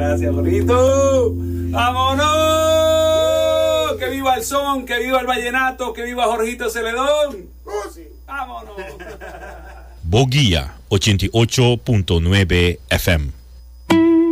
gracias, Jorgito. ¡Vámonos! ¡Que viva el son! ¡Que viva el vallenato! ¡Que viva Jorgito Celedón! ¡Vámonos! Boguía 88.9 FM.